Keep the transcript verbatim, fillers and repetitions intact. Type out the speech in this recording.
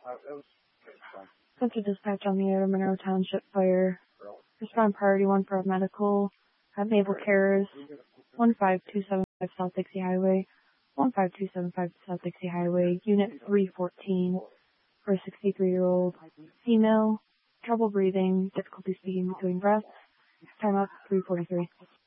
Central dispatch on the Outer Monroe Township Fire. Respond priority one for medical. Have Naval Cares. one five two seven five South Dixie Highway. one five two seven five South Dixie Highway. Unit three fourteen for a sixty-three-year-old female. Trouble breathing. Difficulty speaking between breaths. Time up three forty-three.